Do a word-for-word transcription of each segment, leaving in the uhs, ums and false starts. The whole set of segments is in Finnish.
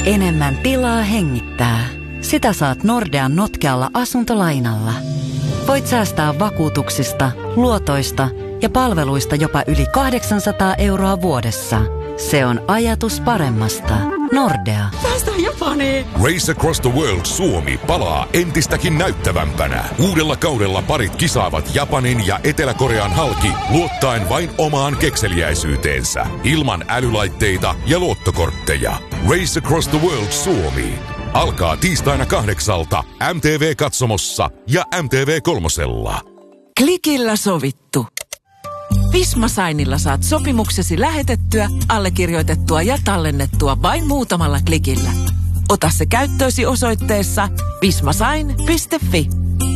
Enemmän tilaa hengittää. Sitä saat Nordean notkealla asuntolainalla. Voit säästää vakuutuksista, luotoista ja palveluista jopa yli kahdeksansataa euroa vuodessa. Se on ajatus paremmasta. Nordea. Päästään Japaniin! Race Across the World Suomi palaa entistäkin näyttävämpänä. Uudella kaudella parit kisaavat Japanin ja Etelä-Korean halki luottaen vain omaan kekseliäisyyteensä. Ilman älylaitteita ja luottokortteja. Race Across the World Suomi alkaa tiistaina kahdeksalta M T V-katsomossa ja M T V kolmosella. Klikillä sovittu. Visma Signilla saat sopimuksesi lähetettyä, allekirjoitettua ja tallennettua vain muutamalla klikillä. Ota se käyttöösi osoitteessa vismasign piste fi.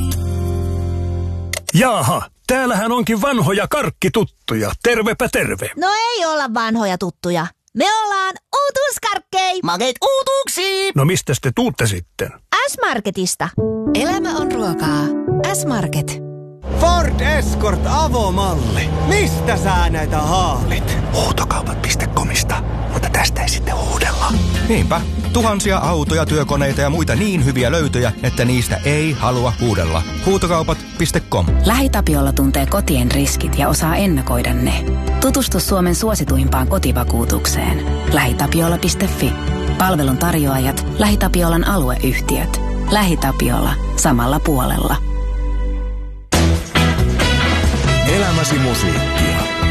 Jaaha, täällähän onkin vanhoja karkkituttuja. Tervepä terve. No ei olla vanhoja tuttuja. Me ollaan uutuuskarkkei. Makeet uutuuksiin! No mistäs te tuutte sitten? S-Marketista. Elämä on ruokaa. S-Market. Ford Escort avomalli. Mistä sä näitä haalit? Huutokaupat piste comista, mutta tästä ei sitten huudella. Niinpä, tuhansia autoja, työkoneita ja muita niin hyviä löytöjä, että niistä ei halua huudella. Huutokaupat piste com. LähiTapiola tuntee kotien riskit ja osaa ennakoida ne. Tutustu Suomen suosituimpaan kotivakuutukseen. lähitapiola piste fi. Palvelun tarjoajat, LähiTapiolan alueyhtiöt. LähiTapiola. Samalla puolella. Elämäsi musiikkia.